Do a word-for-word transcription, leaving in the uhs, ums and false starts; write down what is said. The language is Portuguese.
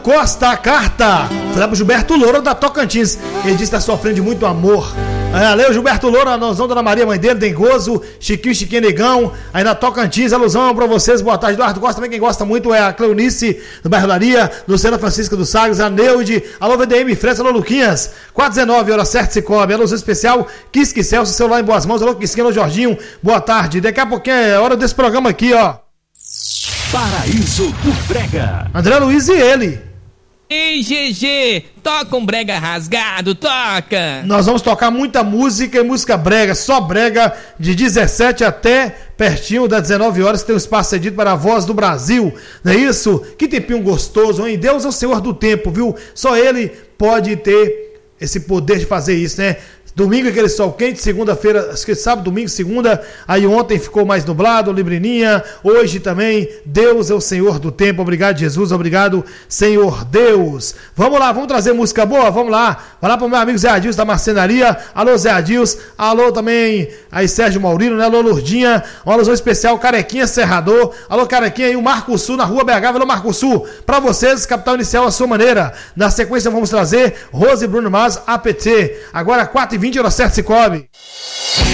Costa Carta, foi lá pro Gilberto Louro da Tocantins. Ele disse que tá sofrendo de muito amor. Valeu, Gilberto Louro, alusão Dona Maria, mãe dele, Dengoso, Chiquinho, Chiquinho Negão, aí na Tocantins, alusão pra vocês, boa tarde. Eduardo Costa, também quem gosta muito é a Cleonice, do bairro Laria, Luciana Francisca dos Sagres, a Neude, alô V D M Fresca, alô Luquinhas, quatro e dezenove, hora certa, Cicobi, alusão especial, Quisque Celso, celular em boas mãos, alô Quisquinha, alô Jorginho, boa tarde. Daqui a pouquinho é hora desse programa aqui, ó. Paraíso do Brega. André Luiz e ele. Ei, G G, toca um brega rasgado, toca! Nós vamos tocar muita música e música brega, só brega, de dezessete até pertinho das dezenove horas, tem um espaço cedido para a Voz do Brasil, não é isso? Que tempinho gostoso, hein? Deus é o Senhor do tempo, viu? Só Ele pode ter esse poder de fazer isso, né? Domingo aquele sol quente, segunda-feira, acho que sábado, domingo, segunda, aí ontem ficou mais nublado, librininha, hoje também, Deus é o Senhor do tempo, obrigado Jesus, obrigado Senhor Deus. Vamos lá, vamos trazer música boa, vamos lá, vai lá pro meu amigo Zé Adilson da Marcenaria, alô Zé Adilson, alô também aí Sérgio Maurino, né, alô Lourdinha, uma alusão especial, Carequinha Serrador, alô Carequinha aí, o Marco Sul na rua B H, alô Marco Sul, pra vocês, capital inicial a sua maneira, na sequência vamos trazer Rose e Bruno Mars, A P T, agora quatro e vinte, hora certa, Cicobi.